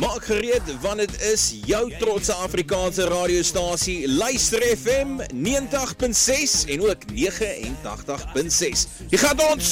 Maak gereed, want dit is jou trotse Afrikaanse radiostasie Luister FM 90.6 en ook 89.6. Jy gaan ons